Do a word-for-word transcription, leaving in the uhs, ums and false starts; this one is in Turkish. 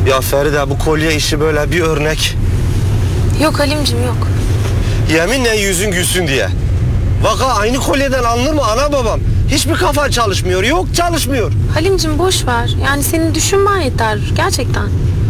Ya Feride, bu kolye işi böyle bir örnek. Yok Halimcim yok. Yeminle yüzün gülsün diye. Vaka aynı kolyeden alınır mı ana babam? Hiçbir kafan çalışmıyor. Yok, çalışmıyor. Halimcim boş ver. Yani senin düşünmen yeter gerçekten.